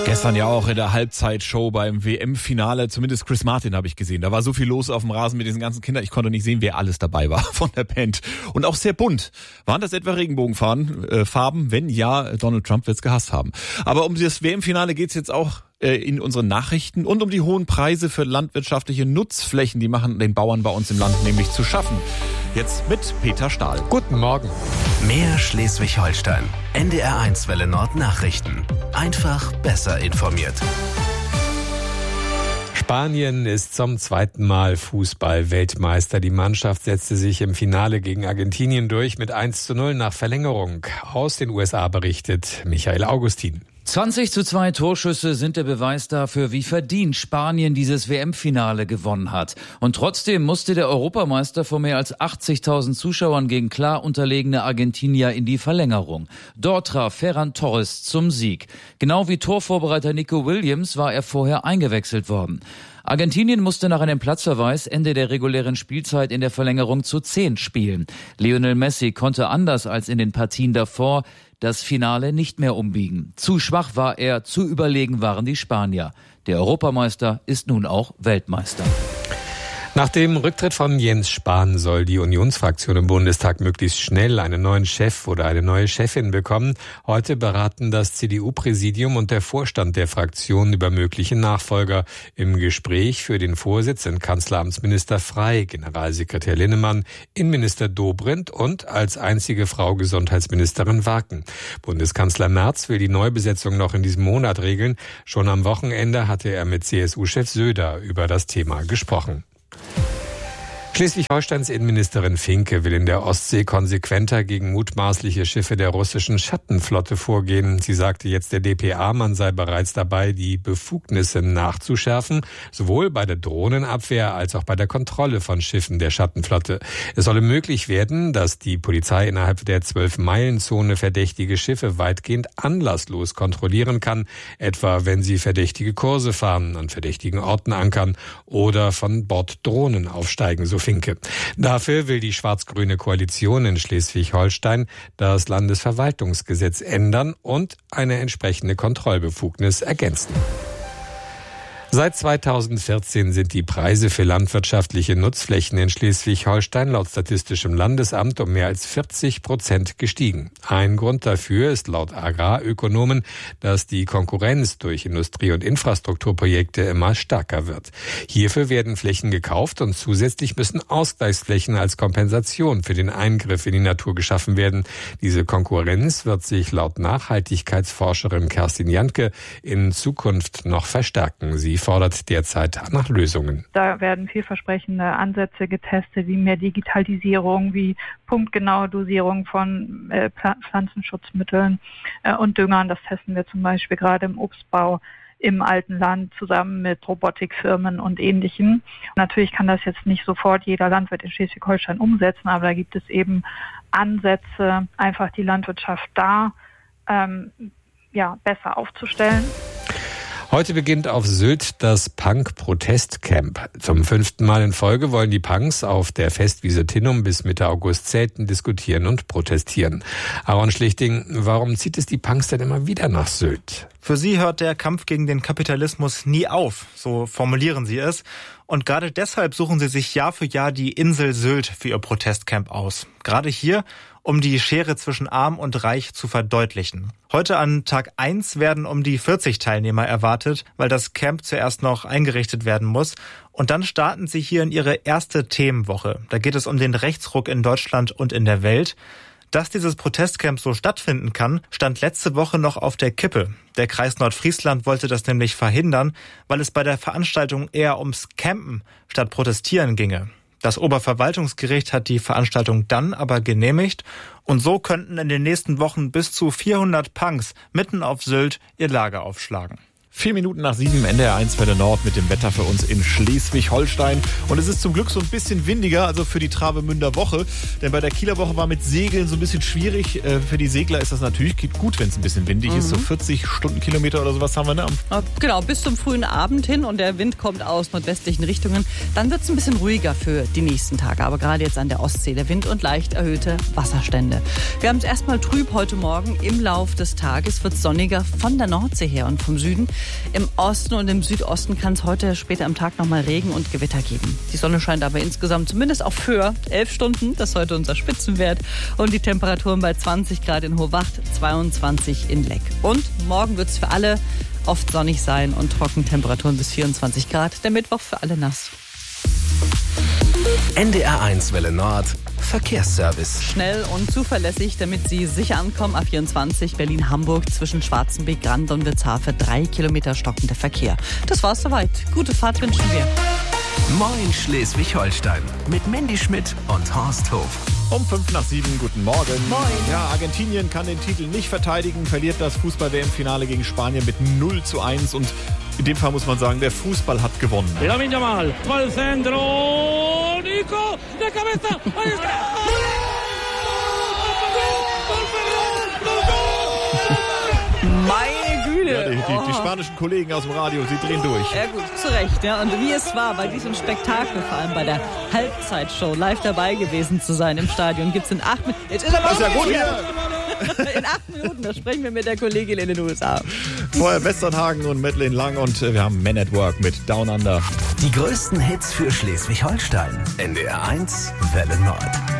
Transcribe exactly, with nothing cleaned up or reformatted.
Gestern ja auch in der Halbzeitshow beim W M-Finale, zumindest Chris Martin habe ich gesehen. Da war so viel los auf dem Rasen mit diesen ganzen Kindern. Ich konnte nicht sehen, wer alles dabei war von der Band. Und auch sehr bunt. Waren das etwa Regenbogenfarben? Äh, Farben? Wenn ja, Donald Trump wird's gehasst haben. Aber um das W M-Finale geht's jetzt auch äh, in unseren Nachrichten und um die hohen Preise für landwirtschaftliche Nutzflächen. Die machen den Bauern bei uns im Land nämlich zu schaffen. Jetzt mit Peter Stahl. Guten Morgen. Mehr Schleswig-Holstein. N D R eins Welle Nord Nachrichten. Einfach besser informiert. Spanien ist zum zweiten Mal Fußball-Weltmeister. Die Mannschaft setzte sich im Finale gegen Argentinien durch mit eins zu null nach Verlängerung. Aus den U S A berichtet Michael Augustin. zwanzig zu zwei Torschüsse sind der Beweis dafür, wie verdient Spanien dieses W M-Finale gewonnen hat. Und trotzdem musste der Europameister vor mehr als achtzigtausend Zuschauern gegen klar unterlegene Argentinier in die Verlängerung. Dort traf Ferran Torres zum Sieg. Genau wie Torvorbereiter Nico Williams war er vorher eingewechselt worden. Argentinien musste nach einem Platzverweis Ende der regulären Spielzeit in der Verlängerung zu zehn spielen. Lionel Messi konnte anders als in den Partien davor das Finale nicht mehr umbiegen. Zu schwach war er, zu überlegen waren die Spanier. Der Europameister ist nun auch Weltmeister. Nach dem Rücktritt von Jens Spahn soll die Unionsfraktion im Bundestag möglichst schnell einen neuen Chef oder eine neue Chefin bekommen. Heute beraten das C D U-Präsidium und der Vorstand der Fraktion über mögliche Nachfolger. Im Gespräch für den Vorsitz sind Kanzleramtsminister Frey, Generalsekretär Linnemann, Innenminister Dobrindt und als einzige Frau Gesundheitsministerin Warken. Bundeskanzler Merz will die Neubesetzung noch in diesem Monat regeln. Schon am Wochenende hatte er mit C S U-Chef Söder über das Thema gesprochen. Schleswig-Holsteins Innenministerin Finke will in der Ostsee konsequenter gegen mutmaßliche Schiffe der russischen Schattenflotte vorgehen. Sie sagte jetzt der D P A, man sei bereits dabei, die Befugnisse nachzuschärfen, sowohl bei der Drohnenabwehr als auch bei der Kontrolle von Schiffen der Schattenflotte. Es solle möglich werden, dass die Polizei innerhalb der zwölf-Meilen-Zone verdächtige Schiffe weitgehend anlasslos kontrollieren kann, etwa wenn sie verdächtige Kurse fahren, an verdächtigen Orten ankern oder von Bord Drohnen aufsteigen, so Finke. Dafür will die schwarz-grüne Koalition in Schleswig-Holstein das Landesverwaltungsgesetz ändern und eine entsprechende Kontrollbefugnis ergänzen. Seit zweitausendvierzehn sind die Preise für landwirtschaftliche Nutzflächen in Schleswig-Holstein laut Statistischem Landesamt um mehr als vierzig Prozent gestiegen. Ein Grund dafür ist laut Agrarökonomen, dass die Konkurrenz durch Industrie- und Infrastrukturprojekte immer stärker wird. Hierfür werden Flächen gekauft und zusätzlich müssen Ausgleichsflächen als Kompensation für den Eingriff in die Natur geschaffen werden. Diese Konkurrenz wird sich laut Nachhaltigkeitsforscherin Kerstin Jantke in Zukunft noch verstärken. Sie fordert derzeit nach Lösungen. Da werden vielversprechende Ansätze getestet, wie mehr Digitalisierung, wie punktgenaue Dosierung von äh, Pflanzenschutzmitteln äh, und Düngern. Das testen wir zum Beispiel gerade im Obstbau im alten Land zusammen mit Robotikfirmen und Ähnlichem. Natürlich kann das jetzt nicht sofort jeder Landwirt in Schleswig-Holstein umsetzen, aber da gibt es eben Ansätze, einfach die Landwirtschaft da ähm, ja, besser aufzustellen. Heute beginnt auf Sylt das Punk-Protestcamp. Zum fünften Mal in Folge wollen die Punks auf der Festwiese Tinnum bis Mitte August zelten, diskutieren und protestieren. Aaron Schlichting, warum zieht es die Punks denn immer wieder nach Sylt? Für sie hört der Kampf gegen den Kapitalismus nie auf, so formulieren sie es. Und gerade deshalb suchen sie sich Jahr für Jahr die Insel Sylt für ihr Protestcamp aus. Gerade hier, um die Schere zwischen Arm und Reich zu verdeutlichen. Heute an Tag eins werden um die vierzig Teilnehmer erwartet, weil das Camp zuerst noch eingerichtet werden muss. Und dann starten sie hier in ihre erste Themenwoche. Da geht es um den Rechtsruck in Deutschland und in der Welt. Dass dieses Protestcamp so stattfinden kann, stand letzte Woche noch auf der Kippe. Der Kreis Nordfriesland wollte das nämlich verhindern, weil es bei der Veranstaltung eher ums Campen statt Protestieren ginge. Das Oberverwaltungsgericht hat die Veranstaltung dann aber genehmigt und so könnten in den nächsten Wochen bis zu vierhundert Punks mitten auf Sylt ihr Lager aufschlagen. Vier Minuten nach sieben, N D R eins Welle Nord mit dem Wetter für uns in Schleswig-Holstein. Und es ist zum Glück so ein bisschen windiger, also für die Travemünder Woche. Denn bei der Kieler Woche war mit Segeln so ein bisschen schwierig. Für die Segler ist das natürlich gut, wenn es ein bisschen windig mhm. ist. So vierzig Stundenkilometer oder sowas haben wir, ne? Genau, bis zum frühen Abend hin und der Wind kommt aus nordwestlichen Richtungen. Dann wird es ein bisschen ruhiger für die nächsten Tage. Aber gerade jetzt an der Ostsee der Wind und leicht erhöhte Wasserstände. Wir haben es erstmal trüb heute Morgen. Im Lauf des Tages wird es sonniger von der Nordsee her und vom Süden. Im Osten und im Südosten kann es heute später am Tag nochmal Regen und Gewitter geben. Die Sonne scheint aber insgesamt zumindest auf Föhr. elf Stunden, das ist heute unser Spitzenwert. Und die Temperaturen bei zwanzig Grad in Hohwacht, zweiundzwanzig in Leck. Und morgen wird es für alle oft sonnig sein und Trockentemperaturen bis vierundzwanzig Grad. Der Mittwoch für alle nass. N D R eins Welle Nord Verkehrsservice. Schnell und zuverlässig, damit Sie sicher ankommen. A vierundzwanzig Berlin-Hamburg zwischen Schwarzenbeck, Grand und Witzhafe. Drei Kilometer stockender Verkehr. Das war's soweit. Gute Fahrt wünschen wir. Moin Schleswig-Holstein mit Mandy Schmidt und Horst Hof. Um fünf nach sieben, guten Morgen. Moin. Ja, Argentinien kann den Titel nicht verteidigen, verliert das Fußball-W M-Finale gegen Spanien mit null zu eins. Und in dem Fall muss man sagen, der Fußball hat gewonnen. Lamine Yamal, mal centro, Nico, de cabeza, ahí está. Meine Güte. Ja, die, die, die spanischen Kollegen aus dem Radio, sie drehen durch. Ja gut, zu Recht. Ja. Und wie es war, bei diesem Spektakel, vor allem bei der Halbzeitshow, live dabei gewesen zu sein im Stadion, gibt es in acht Minuten... Jetzt ist aber ist ja gut hier. In acht Minuten, da sprechen wir mit der Kollegin in den U S A. Vorher Westernhagen und Madeleine Lang und wir haben Men at Work mit Down Under. Die größten Hits für Schleswig-Holstein. N D R eins Welle Nord.